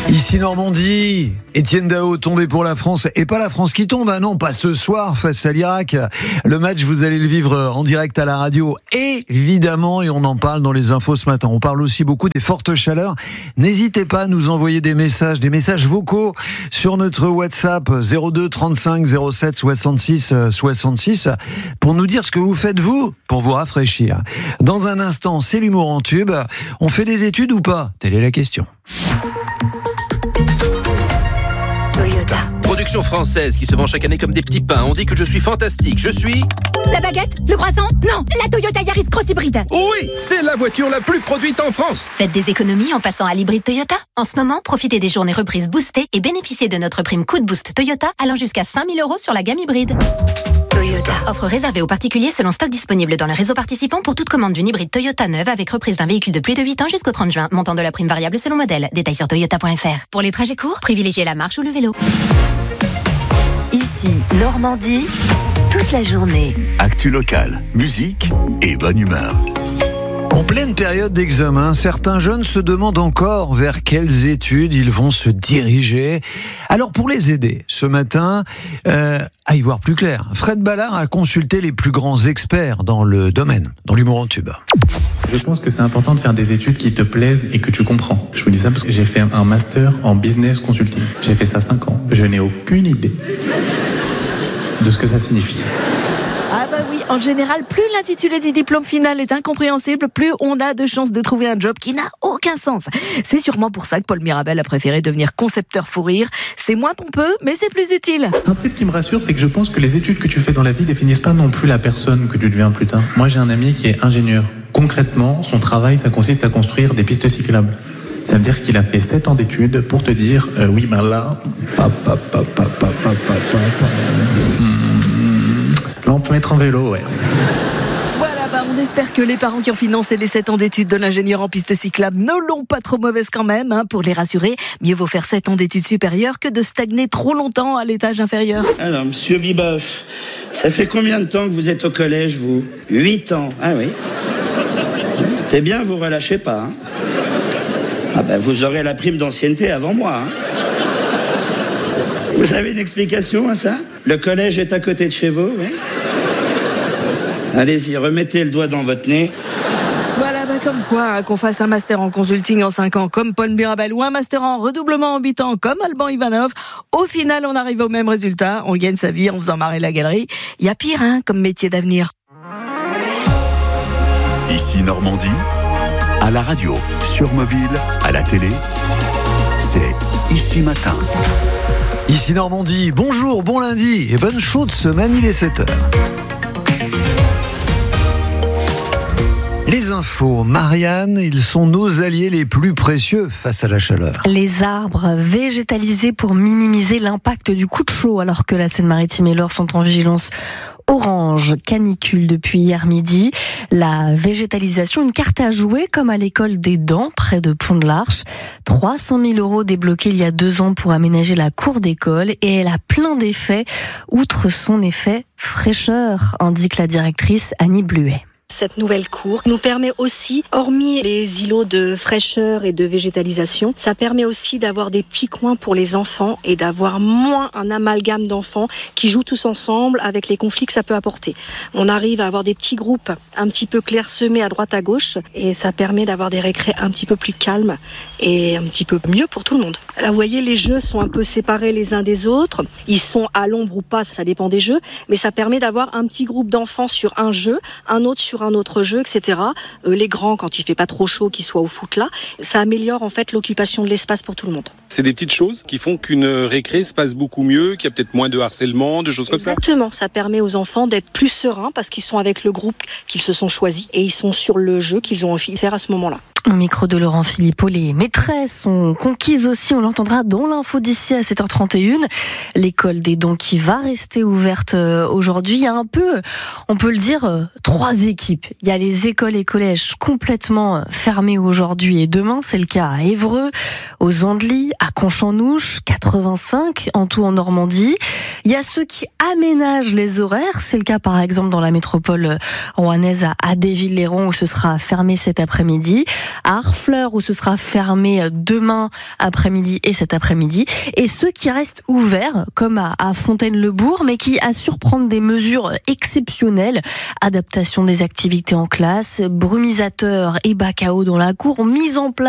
Ici Normandie, Étienne Dao tombé pour la France, et pas la France qui tombe, non, pas ce soir face à l'Irak. Le match, vous allez le vivre en direct à la radio, évidemment, et on en parle dans les infos ce matin. On parle aussi beaucoup des fortes chaleurs. N'hésitez pas à nous envoyer des messages vocaux sur notre WhatsApp 02 35 07 66 66 pour nous dire ce que vous faites vous pour vous rafraîchir. Dans un instant, c'est l'humour en tube. On fait des études ou pas ? Telle est la question. Production française qui se vend chaque année comme des petits pains. On dit que je suis fantastique. Je suis... La baguette ? Le croissant ? Non, la Toyota Yaris Cross Hybride. Oui, c'est la voiture la plus produite en France. Faites des économies en passant à l'hybride Toyota. En ce moment, profitez des journées reprises boostées et bénéficiez de notre prime Coup de Boost Toyota allant jusqu'à 5 000 € sur la gamme hybride. Toyota. Offre réservée aux particuliers selon stock disponible dans le réseau participant pour toute commande d'une hybride Toyota neuve avec reprise d'un véhicule de plus de 8 ans jusqu'au 30 juin. Montant de la prime variable selon modèle. Détails sur toyota.fr. Pour les trajets courts, privilégiez la marche ou le vélo. Ici, Normandie, toute la journée. Actu locale, musique et bonne humeur. En pleine période d'examen, certains jeunes se demandent encore vers quelles études ils vont se diriger. Alors pour les aider, ce matin, à y voir plus clair, Fred Ballard a consulté les plus grands experts dans le domaine, dans l'humour en tube. Je pense que c'est important de faire des études qui te plaisent et que tu comprends. Je vous dis ça parce que j'ai fait un master en business consulting. J'ai fait ça 5 ans. Je n'ai aucune idée de ce que ça signifie. Ah bah oui, en général, plus l'intitulé du diplôme final est incompréhensible, plus on a de chances de trouver un job qui n'a aucun sens. C'est sûrement pour ça que Paul Mirabel a préféré devenir concepteur fou rire. C'est moins pompeux, mais c'est plus utile. Après, ce qui me rassure, c'est que je pense que les études que tu fais dans la vie définissent pas non plus la personne que tu deviens plus tard. Moi, j'ai un ami qui est ingénieur. Concrètement, son travail, ça consiste à construire des pistes cyclables. Ça veut dire qu'il a fait 7 ans d'études pour te dire, oui, ben là, là, on peut mettre en vélo, ouais. Voilà, bah on espère que les parents qui ont financé les 7 ans d'études de l'ingénieur en piste cyclable ne l'ont pas trop mauvaise quand même. Pour les rassurer, mieux vaut faire 7 ans d'études supérieures que de stagner trop longtemps à l'étage inférieur. Alors, monsieur Biboff, ça fait combien de temps que vous êtes au collège, vous ? 8 ans, ah oui. C'est bien, vous relâchez pas, hein. Ah ben, vous aurez la prime d'ancienneté avant moi, hein. Vous avez une explication à ça ? Le collège est à côté de chez vous, oui ? Allez-y, remettez le doigt dans votre nez. Voilà, bah comme quoi, qu'on fasse un master en consulting en 5 ans comme Paul Mirabel ou un master en redoublement en 8 ans comme Alban Ivanov, au final, on arrive au même résultat. On gagne sa vie en faisant marrer la galerie. Il y a pire, comme métier d'avenir. Ici Normandie, à la radio, sur mobile, à la télé, c'est Ici Matin. Ici Normandie, bonjour, bon lundi et bonne chaude semaine, il est 7h. Les infos, Marianne, ils sont nos alliés les plus précieux face à la chaleur. Les arbres végétalisés pour minimiser l'impact du coup de chaud alors que la Seine-Maritime et l'Eure sont en vigilance orange, canicule depuis hier midi. La végétalisation, une carte à jouer comme à l'école des Dents, près de Pont de l'Arche. 300 000 € débloqués il y a 2 ans pour aménager la cour d'école et elle a plein d'effets, outre son effet fraîcheur, indique la directrice Annie Bluet. Cette nouvelle cour nous permet aussi, hormis les îlots de fraîcheur et de végétalisation, ça permet aussi d'avoir des petits coins pour les enfants et d'avoir moins un amalgame d'enfants qui jouent tous ensemble avec les conflits que ça peut apporter. On arrive à avoir des petits groupes un petit peu clairsemés à droite à gauche et ça permet d'avoir des récrés un petit peu plus calmes et un petit peu mieux pour tout le monde. Là, vous voyez, les jeux sont un peu séparés les uns des autres. Ils sont à l'ombre ou pas, ça dépend des jeux, mais ça permet d'avoir un petit groupe d'enfants sur un jeu, un autre sur un autre jeu, etc. Les grands, quand il fait pas trop chaud, qu'ils soient au foot là, ça améliore en fait l'occupation de l'espace pour tout le monde. C'est des petites choses qui font qu'une récré se passe beaucoup mieux, qu'il y a peut-être moins de harcèlement, de choses comme ça. Exactement, ça permet aux enfants d'être plus sereins parce qu'ils sont avec le groupe qu'ils se sont choisis et ils sont sur le jeu qu'ils ont envie de faire à ce moment-là. Au micro de Laurent Philippot, les maîtresses sont conquises aussi, on l'entendra dans l'info d'ici à 7h31. L'école des Dents qui va rester ouverte aujourd'hui. Il y a un peu, on peut le dire, 3 équipes. Il y a les écoles et collèges complètement fermés aujourd'hui et demain, c'est le cas à Évreux, aux Andelys, à Conchamnouche, 85 en tout en Normandie. Il y a ceux qui aménagent les horaires, c'est le cas par exemple dans la métropole rouennaise à Déville-les-Ronds où ce sera fermé cet après-midi. à Harfleur où ce sera fermé demain après-midi et cet après-midi, et ceux qui restent ouverts comme à Fontaine-le-Bourg mais qui assurent prendre des mesures exceptionnelles, adaptation des activités en classe, brumisateurs et bac à eau dans la cour, mise en place